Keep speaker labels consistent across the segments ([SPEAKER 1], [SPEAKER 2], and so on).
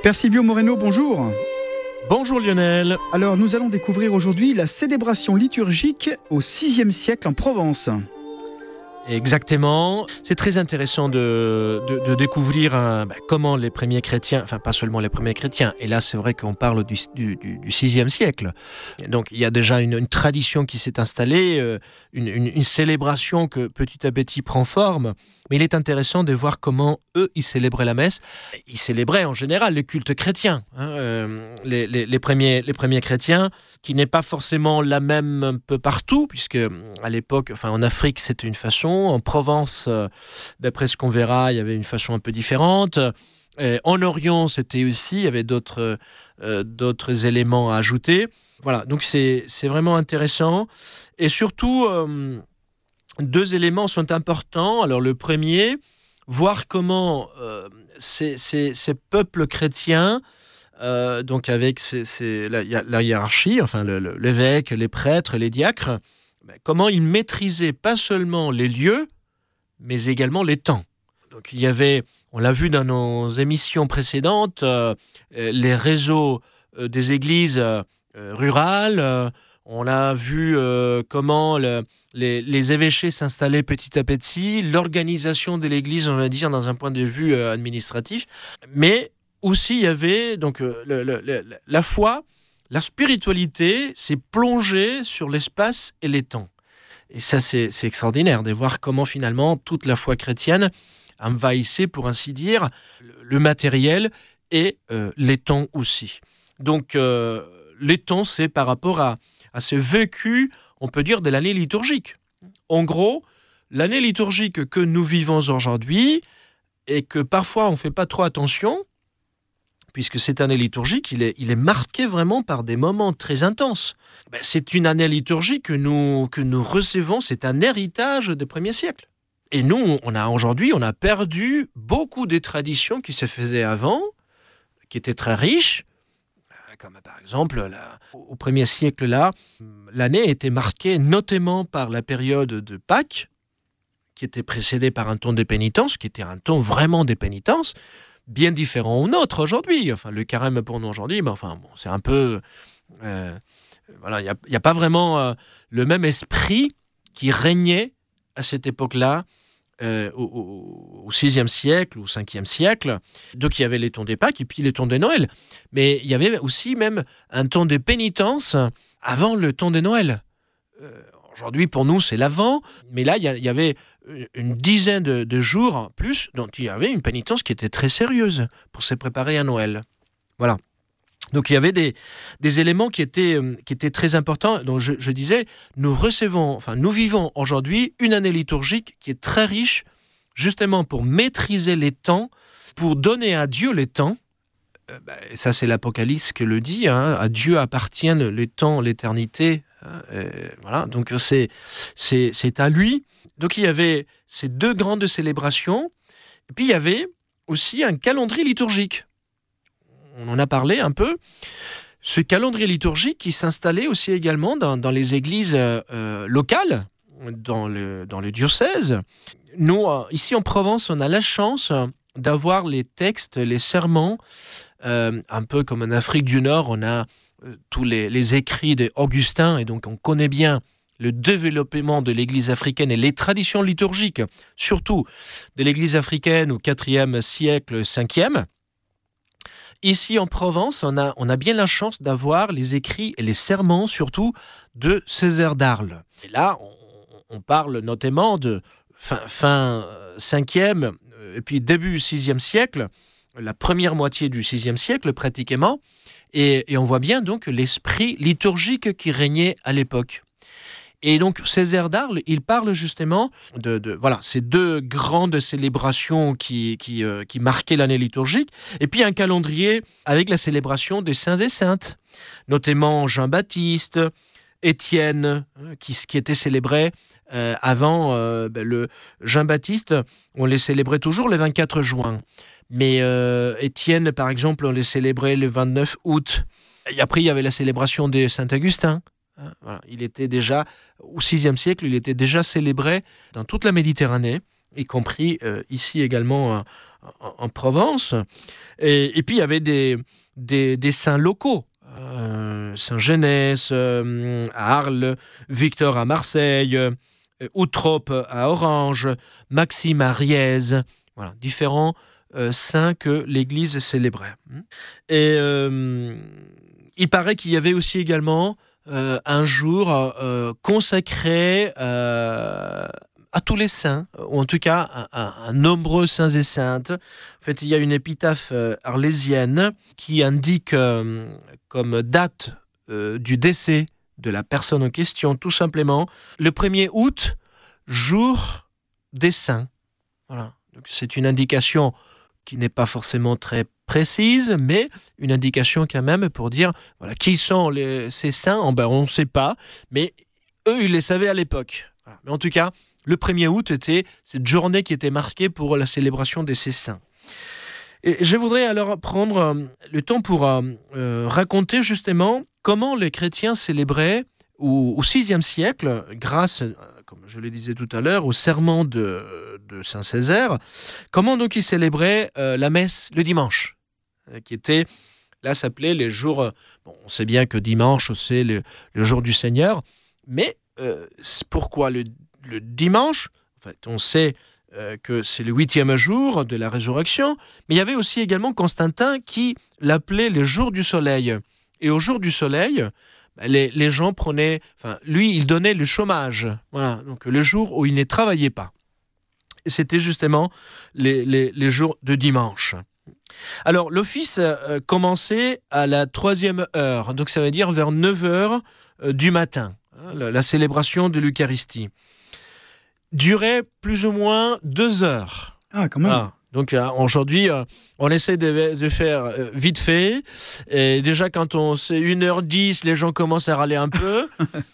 [SPEAKER 1] Père Silvio Moreno, bonjour.
[SPEAKER 2] Bonjour Lionel.
[SPEAKER 1] Alors nous allons découvrir aujourd'hui la célébration liturgique au VIe siècle en Provence.
[SPEAKER 2] Exactement. C'est très intéressant de découvrir comment les premiers chrétiens, enfin pas seulement les premiers chrétiens, et là c'est vrai qu'on parle du VIe siècle. Donc il y a déjà une tradition qui s'est installée, une célébration que petit à petit prend forme. Mais il est intéressant de voir comment eux, ils célébraient la messe. Ils célébraient en général le culte chrétien. Les premiers chrétiens, qui n'est pas forcément la même un peu partout, puisque à l'époque, en Afrique, c'était une façon. En Provence, d'après ce qu'on verra, il y avait une façon un peu différente. En Orient, c'était aussi, il y avait d'autres éléments à ajouter. Voilà, donc c'est vraiment intéressant. Et surtout... deux éléments sont importants. Alors le premier, voir comment ces peuples chrétiens, donc avec la hiérarchie, l'évêque, les prêtres, les diacres, comment ils maîtrisaient pas seulement les lieux, mais également les temps. Donc il y avait, on l'a vu dans nos émissions précédentes, les réseaux des églises rurales. On a vu comment les évêchés s'installaient petit à petit, l'organisation de l'Église, on va dire, dans un point de vue administratif. Mais aussi, il y avait donc, la foi, la spiritualité s'est plongée sur l'espace et les temps. Et ça, c'est extraordinaire de voir comment finalement toute la foi chrétienne envahissait, pour ainsi dire, le matériel et les temps aussi. Donc, les temps, c'est par rapport à ce vécu, on peut dire, de l'année liturgique. En gros, l'année liturgique que nous vivons aujourd'hui, et que parfois on ne fait pas trop attention, puisque cette année liturgique, il est marqué vraiment par des moments très intenses. C'est une année liturgique que nous recevons, c'est un héritage des premiers siècles. Et nous, aujourd'hui, on a perdu beaucoup des traditions qui se faisaient avant, qui étaient très riches, comme par exemple, au 1er siècle, l'année était marquée notamment par la période de Pâques, qui était précédée par un temps de pénitence, qui était un temps vraiment de pénitence, bien différent au nôtre aujourd'hui. Le carême pour nous aujourd'hui, c'est un peu... il n'y a pas vraiment le même esprit qui régnait à cette époque-là, au VIe siècle, au Ve siècle. Donc il y avait les temps des Pâques et puis les temps de Noël. Mais il y avait aussi même un temps de pénitence avant le temps de Noël. Aujourd'hui, pour nous, c'est l'Avent. Mais là, il y avait une dizaine de jours en plus, donc il y avait une pénitence qui était très sérieuse pour se préparer à Noël. Voilà. Donc il y avait des éléments qui étaient très importants. Donc je disais, nous vivons aujourd'hui une année liturgique qui est très riche, justement pour maîtriser les temps, pour donner à Dieu les temps. Et ça, c'est l'Apocalypse qui le dit. À Dieu appartiennent les temps, l'éternité. Voilà. Donc c'est à lui. Donc il y avait ces deux grandes célébrations. Et puis il y avait aussi un calendrier liturgique. On en a parlé un peu. Ce calendrier liturgique qui s'installait aussi également dans les églises locales, dans le diocèse. Nous, ici en Provence, on a la chance d'avoir les textes, les sermons, un peu comme en Afrique du Nord, on a tous les écrits d'Augustin, et donc on connaît bien le développement de l'Église africaine et les traditions liturgiques, surtout de l'Église africaine au IVe siècle, Ve. Ici en Provence, on a bien la chance d'avoir les écrits et les sermons, surtout, de Césaire d'Arles. Et là, on parle notamment de fin 5e et puis début 6e siècle, la première moitié du 6e siècle pratiquement, et on voit bien donc l'esprit liturgique qui régnait à l'époque. Et donc Césaire d'Arles, il parle justement de ces deux grandes célébrations qui marquaient l'année liturgique, et puis un calendrier avec la célébration des saints et saintes, notamment Jean-Baptiste, Étienne, qui était célébré avant le Jean-Baptiste, on les célébrait toujours le 24 juin. Mais Étienne, par exemple, on les célébrait le 29 août. Et après, il y avait la célébration de Saint-Augustin. Voilà. Il était déjà, au VIe siècle, il était déjà célébré dans toute la Méditerranée, y compris ici également en Provence. Et puis il y avait des saints locaux. Saint Genès à Arles, Victor à Marseille, Outrope à Orange, Maxime à Riez. Voilà, différents saints que l'Église célébrait. Et il paraît qu'il y avait aussi également un jour consacré à tous les saints, ou en tout cas à nombreux saints et saintes. En fait, il y a une épitaphe arlésienne qui indique comme date du décès de la personne en question, tout simplement, le 1er août, jour des saints. Voilà. Donc, c'est une indication qui n'est pas forcément très précise, mais une indication quand même pour dire voilà, qui sont ces saints. On ne sait pas, mais eux, ils les savaient à l'époque. Voilà. Mais en tout cas, le 1er août était cette journée qui était marquée pour la célébration de ces saints. Et je voudrais alors prendre le temps pour raconter justement comment les chrétiens célébraient au VIe siècle, grâce, comme je le disais tout à l'heure, au serment de Saint Césaire, comment donc ils célébraient la messe le dimanche, qui était, là, s'appelait les jours... Bon, on sait bien que dimanche, c'est le jour du Seigneur, mais pourquoi le dimanche? En fait, on sait que c'est le 8e jour de la résurrection, mais il y avait aussi également Constantin qui l'appelait le jour du soleil. Et au jour du soleil, les gens prenaient... Enfin, lui, il donnait le chômage. Voilà, donc le jour où il ne travaillait pas. Et c'était justement les jours de dimanche. Alors, l'office commençait à la 3e heure, donc ça veut dire vers 9h du matin, la célébration de l'Eucharistie. Durait plus ou moins 2 heures.
[SPEAKER 1] Ah, quand même.
[SPEAKER 2] Ah, donc aujourd'hui, on essaie de faire vite fait. Et déjà, quand c'est 1h10, les gens commencent à râler un peu.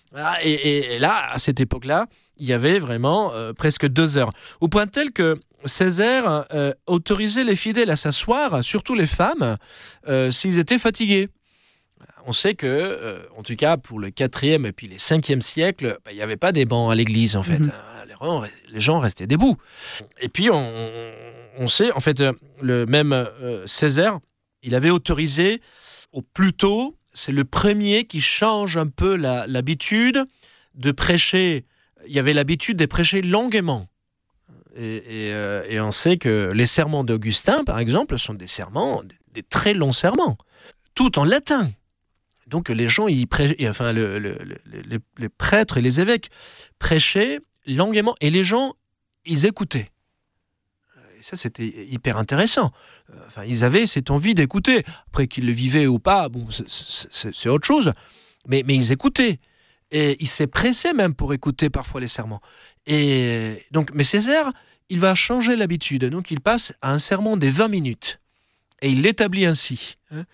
[SPEAKER 2] et là, à cette époque-là, il y avait vraiment presque 2 heures. Au point tel que Césaire autorisait les fidèles à s'asseoir, surtout les femmes, s'ils étaient fatigués. On sait que, en tout cas, pour le 4e et puis les 5e siècles, il n'y avait pas des bancs à l'église, en fait. Les gens restaient debout. Et puis, on sait, en fait, le même Césaire, il avait autorisé au plus tôt, c'est le premier qui change un peu l'habitude de prêcher. Il y avait l'habitude de prêcher longuement. Et on sait que les sermons d'Augustin, par exemple, sont des sermons, des très longs sermons, tout en latin. Donc les gens, les prêtres et les évêques prêchaient longuement et les gens, ils écoutaient. Et ça, c'était hyper intéressant. Ils avaient cette envie d'écouter. Après qu'ils le vivaient ou pas, bon, c'est autre chose. Mais ils écoutaient. Et ils s'est pressé même pour écouter parfois les sermons. Et donc, mais Césaire, il va changer l'habitude. Donc il passe à un sermon des 20 minutes. Et il l'établit ainsi.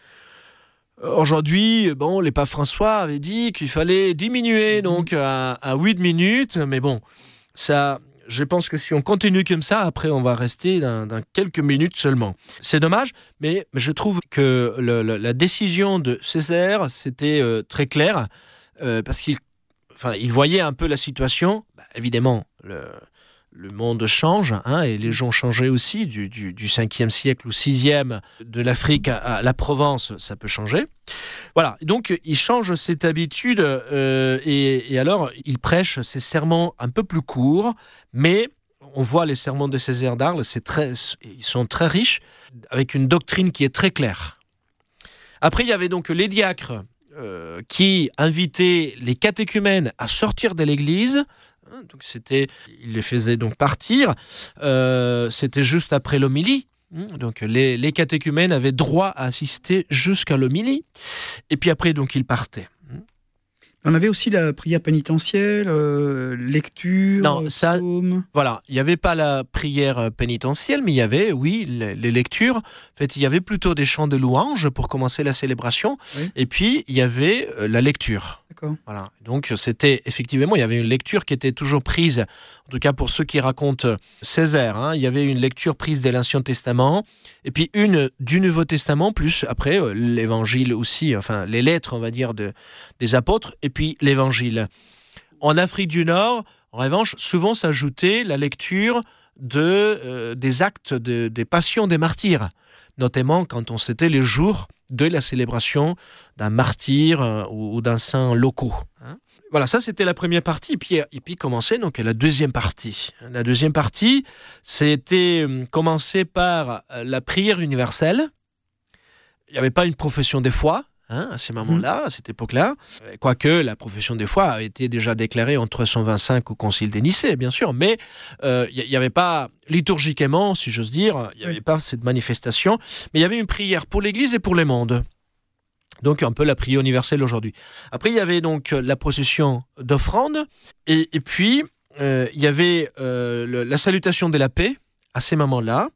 [SPEAKER 2] Aujourd'hui, bon, les papes François avaient dit qu'il fallait diminuer donc à 8 minutes. Mais bon, ça, je pense que si on continue comme ça, après on va rester dans quelques minutes seulement. C'est dommage, mais je trouve que la décision de Césaire, c'était très clair, parce qu'il voyait un peu la situation. Évidemment, le monde change, et les gens changeaient aussi, du 5e siècle au 6e, de l'Afrique à la Provence, ça peut changer. Voilà, donc il change cette habitude, et alors il prêche ces sermons un peu plus courts, mais on voit les sermons de Césaire d'Arles, ils sont très riches, avec une doctrine qui est très claire. Après, il y avait donc les diacres qui invitaient les catéchumènes à sortir de l'église. Donc il les faisait donc partir. C'était juste après l'homélie. Donc les catéchumènes avaient droit à assister jusqu'à l'homélie. Et puis après, donc, ils partaient.
[SPEAKER 1] On avait aussi la prière pénitentielle, lecture, psaume.
[SPEAKER 2] Voilà, il n'y avait pas la prière pénitentielle, mais il y avait, oui, les lectures. En fait, il y avait plutôt des chants de louanges pour commencer la célébration. Oui. Et puis, il y avait la lecture. D'accord. Voilà. Donc, c'était effectivement, il y avait une lecture qui était toujours prise, en tout cas pour ceux qui racontent Césaire. Il y avait une lecture prise de l'Ancien Testament, et puis une du Nouveau Testament, plus après l'Évangile aussi, les lettres, on va dire, des apôtres, et puis l'Évangile. En Afrique du Nord, en revanche, souvent s'ajoutait la lecture des actes des passions des martyrs, notamment quand c'était les jours de la célébration d'un martyr ou d'un saint locaux. Voilà, ça c'était la première partie, et puis commençait donc la deuxième partie. La deuxième partie, c'était commencé par la prière universelle. Il n'y avait pas une profession de foi, à ces moments-là, à cette époque-là. Quoique la profession de foi a été déjà déclarée en 325 au Concile de Nicée, bien sûr, mais il n'y avait pas, liturgiquement, si j'ose dire, il n'y avait pas cette manifestation, mais il y avait une prière pour l'Église et pour le monde. Donc un peu la prière universelle aujourd'hui. Après, il y avait donc la procession d'offrande, et puis il y avait la salutation de la paix, à ces moments-là.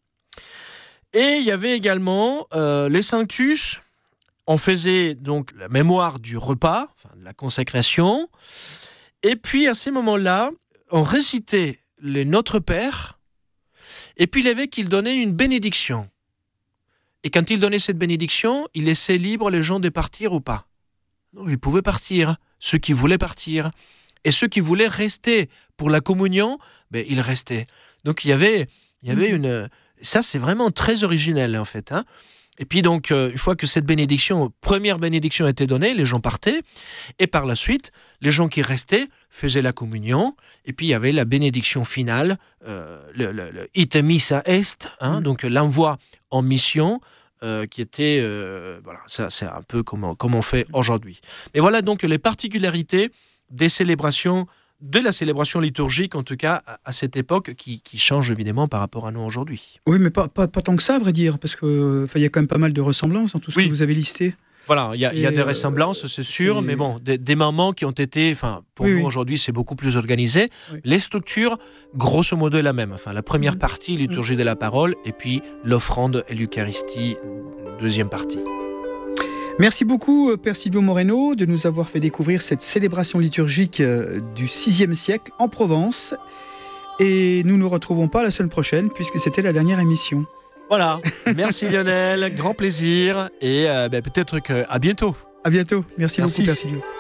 [SPEAKER 2] Et il y avait également les Sanctus. On faisait donc la mémoire du repas, de la consécration. Et puis, à ces moments-là, on récitait les Notre Père. Et puis, l'évêque, il donnait une bénédiction. Et quand il donnait cette bénédiction, il laissait libre les gens de partir ou pas. Donc, ils pouvaient partir, ceux qui voulaient partir. Et ceux qui voulaient rester pour la communion, ils restaient. Donc, il y avait une... Ça, c'est vraiment très originel, en fait. Et puis donc, une fois que cette première bénédiction était donnée, les gens partaient. Et par la suite, les gens qui restaient faisaient la communion. Et puis, il y avait la bénédiction finale, le ite missa est, donc l'envoi en mission, qui était... voilà, ça, c'est un peu comme on fait aujourd'hui. Mais voilà donc les particularités des célébrations, de la célébration liturgique, en tout cas à cette époque, qui change évidemment par rapport à nous aujourd'hui.
[SPEAKER 1] Oui, mais pas tant que ça, à vrai dire, parce qu'il y a quand même pas mal de ressemblances dans tout ce que vous avez listé.
[SPEAKER 2] Voilà, il y a des ressemblances, c'est sûr, mais bon, des moments qui ont été, pour nous aujourd'hui, c'est beaucoup plus organisé. Oui. Les structures, grosso modo, est la même. La première partie, liturgie de la parole, et puis l'offrande et l'Eucharistie, deuxième partie.
[SPEAKER 1] Merci beaucoup, Père Silvio Moreno, de nous avoir fait découvrir cette célébration liturgique du VIe siècle en Provence. Et nous nous retrouvons pas la semaine prochaine, puisque c'était la dernière émission.
[SPEAKER 2] Voilà, merci Lionel, grand plaisir, et peut-être qu'à bientôt.
[SPEAKER 1] À bientôt, merci beaucoup, Père Silvio.